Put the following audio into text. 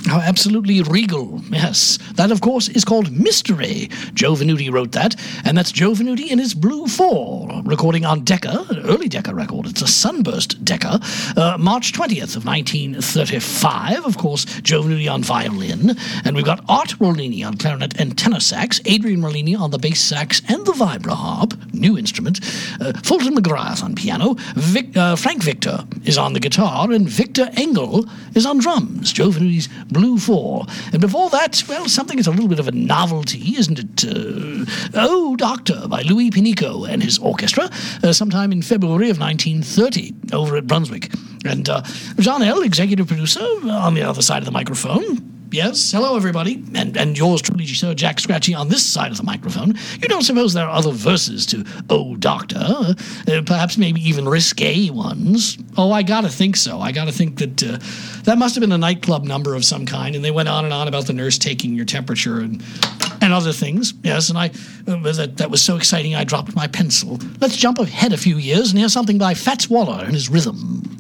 How absolutely regal, yes. That, of course, is called Mystery. Joe Venuti wrote that, and that's Joe Venuti in his Blue 4, recording on Decca, an early Decca record. It's a Sunburst Decca, March 20th of 1935. Of course, Joe Venuti on violin, and we've got Art Rollini on clarinet and tenor sax, Adrian Rollini on the bass sax and the vibroharp, new instrument, Fulton McGrath on piano, Frank Victor is on the guitar, and Victor Engel is on drums. Joe Venuti's Blue 4. And before that, well, something that's a little bit of a novelty, isn't it? Oh, Doctor by Louis Pinico and his orchestra, sometime in February of 1930 over at Brunswick. And John L., executive producer, on the other side of the microphone. Yes, hello everybody, and yours truly, Sir Jack Scratchy, on this side of the microphone. You don't suppose there are other verses to Oh Doctor, perhaps maybe even risque ones? Oh, I gotta think so. I gotta think that that must have been a nightclub number of some kind, and they went on and on about the nurse taking your temperature and other things. Yes, and that was so exciting I dropped my pencil. Let's jump ahead a few years and hear something by Fats Waller and his Rhythm.